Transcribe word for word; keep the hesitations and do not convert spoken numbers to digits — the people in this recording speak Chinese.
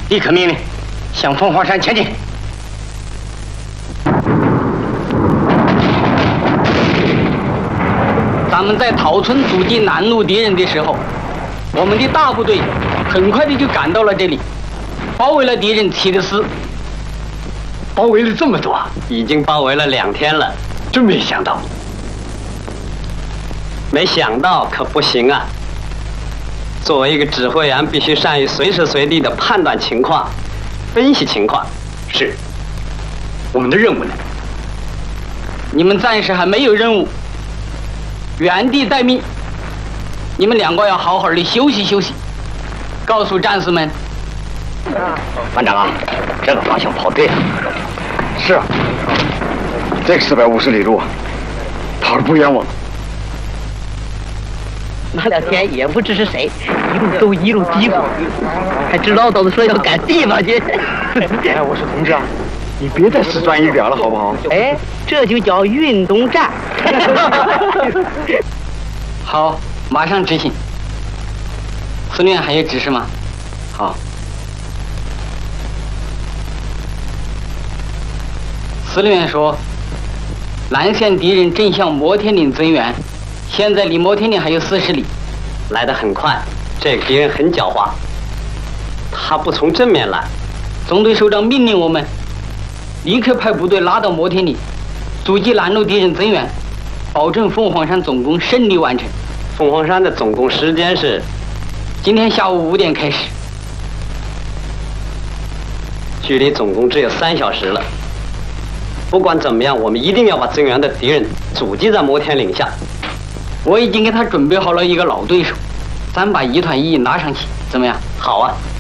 立刻命令向凤凰山前进。 咱们在桃村阻击南路敌人的时候，我们的大部队很快的就赶到了这里，包围了敌人起的师。 包围了这么多， 已经包围了两天了， 真没想到。 没想到可不行啊！作为一个指挥员，必须善于随时随地的判断情况、分析情况。 是，我们的任务呢？ 你们暂时还没有任务，原地待命。你们两个要好好的休息休息。告诉战士们， 班长啊，这个方向跑对了。 是啊，这个四百五十里路，跑得不冤枉。 那两天也不知是谁，一路都一路嘀咕，还直唠叨的说要赶地方去。 哎，我说同志啊，你别再死钻一点了，好不好？ 哎，这就叫运动战。 好，马上执行。司令还有指示吗？ 好。 司令员说，南线敌人正向摩天岭增援，现在离摩天岭还有四十里， 来得很快。这个敌人很狡猾，他不从正面来。 总队首长命令我们立刻派部队拉到摩天岭，阻击拦路敌人增援，保证凤凰山总攻顺利完成。 凤凰山的总攻时间是今天下午五点开始， 距离总攻只有三小时了。不管怎么样，我们一定要把增援的敌人阻击在摩天岭下。 我已经给他准备好了一个老对手，咱把一团一拉上去，怎么样？ 好啊。